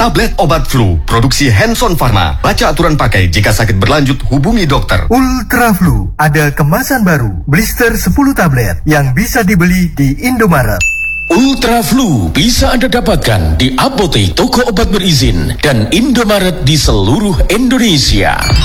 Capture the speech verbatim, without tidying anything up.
Tablet obat flu, produksi Hanson Pharma. Baca aturan pakai, jika sakit berlanjut hubungi dokter. Ultra Flu, ada kemasan baru, blister sepuluh tablet yang bisa dibeli di Indomaret. Ultra Flu bisa Anda dapatkan di apotek, toko obat berizin, dan Indomaret di seluruh Indonesia.